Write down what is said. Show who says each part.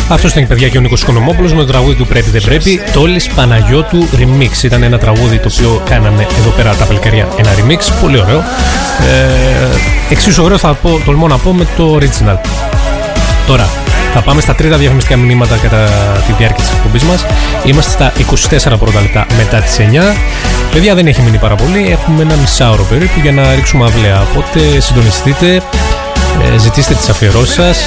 Speaker 1: Αυτός ήταν, παιδιά, και ο Νίκος Οικονομόπουλος με το τραγούδι του Πρέπει Δεν Πρέπει. Τόλης Παναγιώτου remix. Ήταν ένα τραγούδι το οποίο κάνανε εδώ πέρα τα παλικάρια. Ένα remix, πολύ ωραίο. Εξίσου ωραίο θα πω, τολμώ να πω, με το original. Τώρα θα πάμε στα τρίτα διαφημιστικά μηνύματα κατά τη διάρκεια της εκπομπής μας. Είμαστε στα 24 πρώτα λεπτά μετά τις 9. Παιδιά, δεν έχει μείνει πάρα πολύ. Έχουμε ένα μισάωρο περίπου για να ρίξουμε αυλαία. Οπότε συντονιστείτε, ζητήστε τις αφιερώσεις σας.